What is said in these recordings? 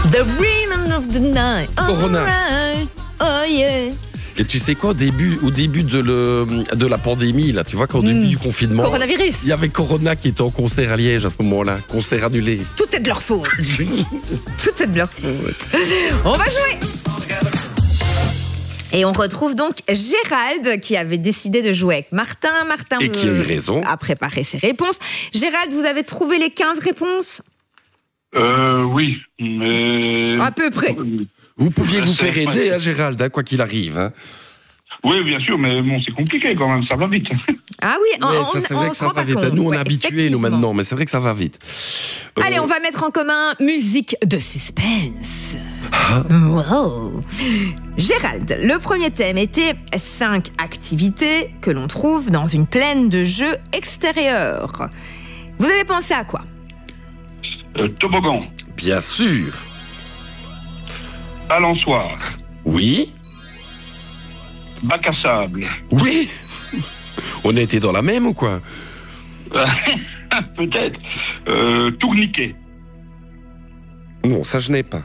The Rhythm of the Night. Corona. Alright. Oh yeah. Et tu sais quoi, au début de la pandémie, là, tu vois qu'au début du confinement, Coronavirus. il y avait Corona qui était en concert à Liège à ce moment-là, concert annulé. Tout est de leur faute. Tout est de leur faute. On va jouer. Et on retrouve donc Gérald qui avait décidé de jouer avec Martin. Martin Et qui a eu raison. A préparé ses réponses. Gérald, vous avez trouvé les 15 réponses ? Oui, mais... À peu près. Vous pouviez vous faire aider, hein, Gérald, hein, quoi qu'il arrive. Hein. Oui, bien sûr, mais bon, c'est compliqué quand même, ça va vite. Ah oui, c'est vrai que ça va vite. Nous, on est habitués, nous, maintenant, mais c'est vrai que ça va vite. Allez, on va mettre en commun musique de suspense. Wow. Gérald, le premier thème était 5 activités que l'on trouve dans une plaine de jeux extérieure. Vous avez pensé à quoi ? Toboggan, Bien sûr. balançoire, Oui. bac à sable. Oui. On a été dans la même ou quoi? Peut-être. Tourniquet. Non, ça je n'ai pas.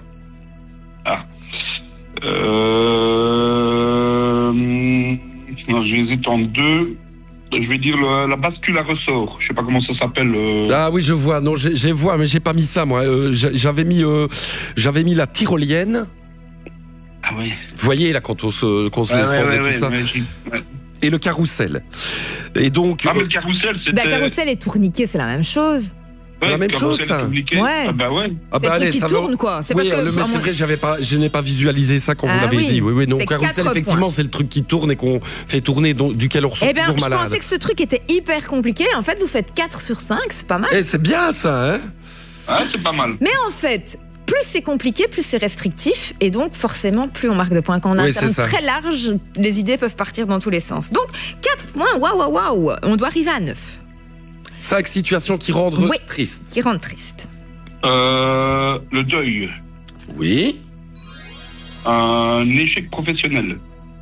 Non, j'hésite en deux. Je vais dire la bascule à ressort. Je sais pas comment ça s'appelle. Ah oui, je vois. Non, j'ai vois, mais j'ai pas mis ça moi. J'avais mis la tyrolienne. Ah oui. Vous voyez là quand on se laisse prendre et tout ça. Ouais. Et le carrousel. Et donc. Ah mais le carrousel, c'était. Carrousel et tourniquet, c'est la même chose. C'est la même chose, ça. Ouais. Ah bah ouais. Ah C'est le truc qui ça tourne, va. quoi. C'est Oui, parce que, mais c'est vrai, je n'ai pas visualisé ça quand vous Ah l'avez oui. dit. Oui, non, C'est carrousel, 4 effectivement, points. c'est le truc qui tourne et qu'on fait tourner, duquel on ressort Eh bien, toujours je malade. pensais que ce truc était hyper compliqué. En fait, vous faites 4 sur 5, c'est pas mal. Eh, c'est bien ça, hein? Ah, c'est pas mal. Mais en fait, plus c'est compliqué, plus c'est restrictif. Et donc, forcément, plus on marque de points. Quand on a Oui, un terme c'est ça. très large, les idées peuvent partir dans tous les sens. Donc, 4 points, waouh. On doit arriver à 9. 5 situations qui rendent Oui. triste. Qui rendent triste. Le deuil. Oui. Un échec professionnel.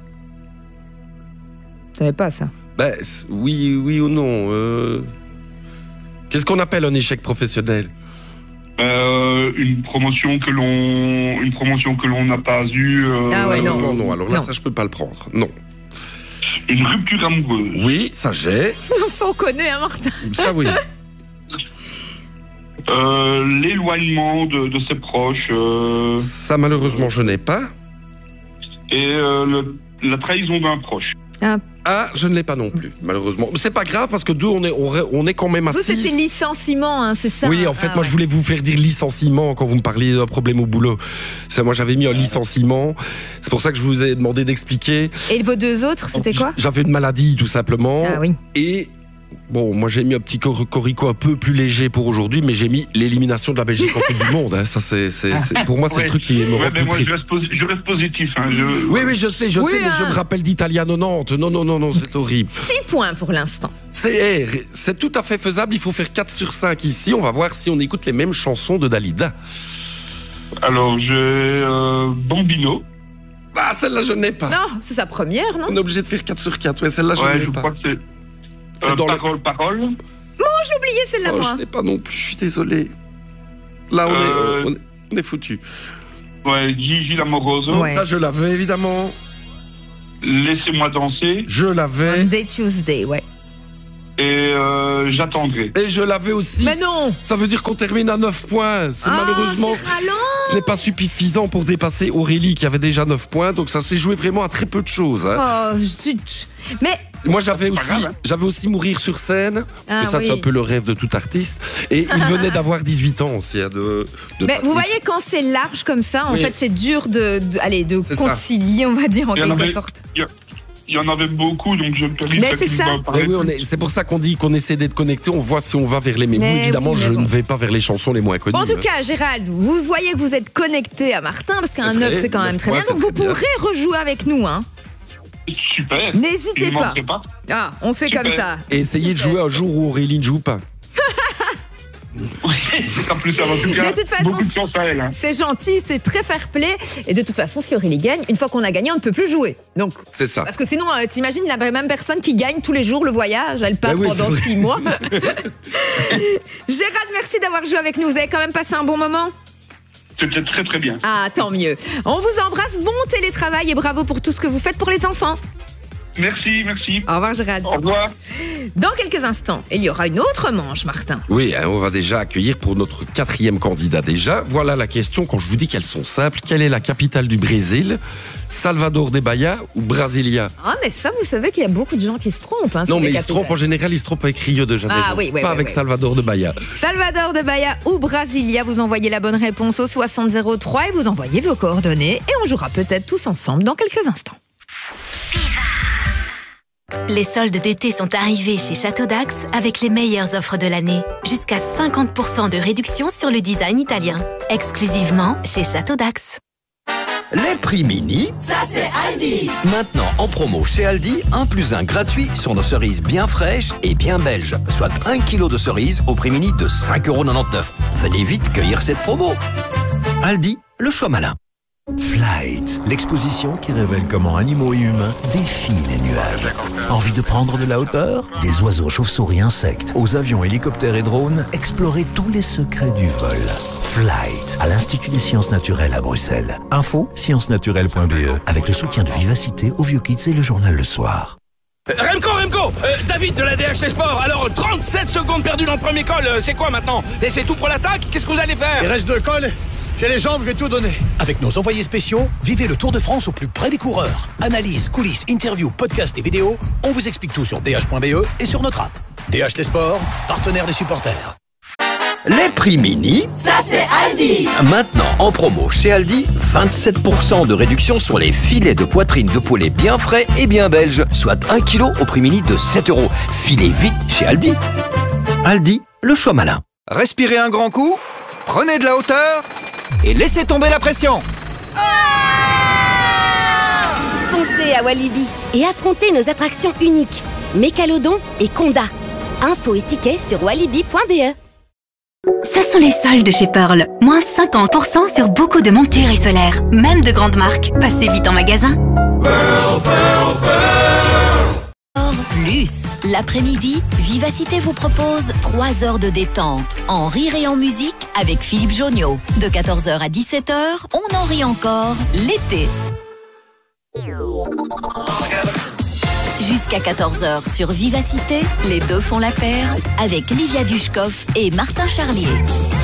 Vous savez pas ça? Ben, oui ou non. Qu'est-ce qu'on appelle un échec professionnel? Une promotion que l'on n'a pas eue. Ah ouais, non. Non. Alors là, Non. ça, je peux pas le prendre. Non. Une rupture amoureuse. Oui, ça j'ai. Ça, on connaît, hein, Martin? Ça, oui. L'éloignement de ses proches. Ça, malheureusement, je n'ai pas. Et la trahison d'un proche. Ah, je ne l'ai pas non plus, malheureusement. Mais c'est pas grave parce que deux, on est quand même à Vous, 6. c'était licenciement, hein, c'est ça? Oui, en fait, Ah, moi, ouais. je voulais vous faire dire licenciement quand vous me parliez d'un problème au boulot. Moi, j'avais mis un licenciement. C'est pour ça que je vous ai demandé d'expliquer. Et vos 2 autres, c'était quoi? J'avais une maladie, tout simplement. Ah oui. Et bon, moi, j'ai mis un petit corico un peu plus léger pour aujourd'hui, mais j'ai mis l'élimination de la Belgique en Coupe du Monde. Hein. Ça, pour moi, c'est le truc qui me rend mais plus moi, triste. je reste positif. Hein, Oui, je sais, Oui, mais je hein. me rappelle d'Italia 90. Non, c'est horrible. 6 points pour l'instant. C'est tout à fait faisable. Il faut faire 4 sur 5 ici. On va voir si on écoute les mêmes chansons de Dalida. Alors, j'ai Bambino. Ah, celle-là, je n'ai pas. Non, c'est sa première, non? On est obligé de faire 4 sur 4. Ouais, celle-là, je Ouais, n'ai je pas. crois que c'est C'est dans Parole. Oh, j'ai oublié celle-là, Oh, moi. je n'ai pas non plus. Je suis désolé. Là, on est foutu. Ouais, Gigi Lamoroso. Ouais. Ça, je l'avais, évidemment. Laissez-moi danser. Je l'avais. Monday, Tuesday, ouais. Et j'attendrai. Et je l'avais aussi. Mais non! Ça veut dire qu'on termine à 9 points. C'est malheureusement... c'est ralent. Ce n'est pas suffisant pour dépasser Aurélie qui avait déjà 9 points. Donc ça s'est joué vraiment à très peu de choses. Hein. Oh, zut. Mais Moi, j'avais grave, hein. aussi Mourir sur scène. Parce que ça, oui. c'est un peu le rêve de tout artiste. Et il venait d'avoir 18 ans aussi. Hein, Mais Patrick. vous voyez, quand c'est large comme ça, en Oui. fait, c'est dur de C'est ça. concilier, on va dire, en Il y en quelque avait- sorte. Il y en avait beaucoup, donc je me permets Mais c'est ça. Mais oui, c'est pour ça qu'on dit qu'on essaie d'être connecté. On voit si on va vers les mêmes. Mais Évidemment, oui, mais je bon. ne vais pas vers les chansons les moins connues. Bon, en tout hein. cas, Gérald, vous voyez que vous êtes connecté à Martin, parce qu'un C'est 9, vrai, c'est quand même 9 très bien. points, Donc, c'est vous très bien. pourrez rejouer avec nous, hein. Super. N'hésitez Je pas. manquerai pas. Ah, on fait Super. comme ça. Et essayez de jouer un jour où Aurélie ne joue pas. Oui, ce sera plus ça. En tout cas, De toute façon, beaucoup de chance à elle. Hein. C'est gentil, c'est très fair play. Et de toute façon, si Aurélie gagne, une fois qu'on a gagné, on ne peut plus jouer. Donc, C'est ça. parce que sinon, t'imagines la même personne qui gagne tous les jours le voyage, elle part Ben oui, pendant c'est vrai. 6 mois. Gérald, merci d'avoir joué avec nous. Vous avez quand même passé un bon moment? C'était très très bien. Ah, tant mieux. On vous embrasse, bon télétravail et bravo pour tout ce que vous faites pour les enfants. Merci, merci. Au revoir Gérald. Au revoir. Dans quelques instants, il y aura une autre manche, Martin. Oui, on va déjà accueillir pour notre 4e candidat déjà. Voilà la question, quand je vous dis qu'elles sont simples. Quelle est la capitale du Brésil? Salvador de Bahia ou Brasilia? Ah, mais ça, vous savez qu'il y a beaucoup de gens qui se trompent. Hein, non, mais ils se trompent en général, ils se trompent avec Rio de Janeiro. Ah, oui, pas avec Salvador de Bahia. Salvador de Bahia ou Brasilia, vous envoyez la bonne réponse au 6003 et vous envoyez vos coordonnées et on jouera peut-être tous ensemble dans quelques instants. Les soldes d'été sont arrivés chez Château d'Ax avec les meilleures offres de l'année. Jusqu'à 50% de réduction sur le design italien. Exclusivement chez Château d'Ax. Les prix mini, ça c'est Aldi. Maintenant en promo chez Aldi, 1 + 1 gratuit sur nos cerises bien fraîches et bien belges. Soit 1 kg de cerises au prix mini de 5,99 €. Venez vite cueillir cette promo. Aldi, le choix malin. Flight, l'exposition qui révèle comment animaux et humains défient les nuages. Envie de prendre de la hauteur? Des oiseaux, chauves-souris, insectes, aux avions, hélicoptères et drones, explorez tous les secrets du vol. Flight, à l'Institut des sciences naturelles à Bruxelles. Info, sciencesnaturelles.be, avec le soutien de Vivacité, Au Vieux Kids et le journal Le Soir. Remco, David de la DHT Sport. Alors, 37 secondes perdues dans le premier col, c'est quoi maintenant? Et c'est tout pour l'attaque? Qu'est-ce que vous allez faire? Il reste 2 cols. J'ai les jambes, je vais tout donner. Avec nos envoyés spéciaux, vivez le Tour de France au plus près des coureurs. Analyse, coulisses, interviews, podcasts et vidéos, on vous explique tout sur dh.be et sur notre app. DH Les Sports, partenaire des supporters. Les prix mini, ça c'est Aldi. Maintenant en promo chez Aldi, 27% de réduction sur les filets de poitrine de poulet bien frais et bien belges, soit 1 kg au prix mini de 7 €. Filez vite chez Aldi. Aldi, le choix malin. Respirez un grand coup, prenez de la hauteur et laissez tomber la pression. Foncez à Walibi et affrontez nos attractions uniques, Mécalodon et Conda. Infos et tickets sur walibi.be. Ce sont les soldes chez Pearl. Moins 50% sur beaucoup de montures et solaires, même de grandes marques. Passez vite en magasin. Pearl, Pearl, Pearl. Plus, l'après-midi, Vivacité vous propose 3 heures de détente, en rire et en musique avec Philippe Jonio. De 14h à 17h, on en rit encore l'été. Jusqu'à 14h sur Vivacité, les deux font la paire avec Livia Dushkov et Martin Charlier.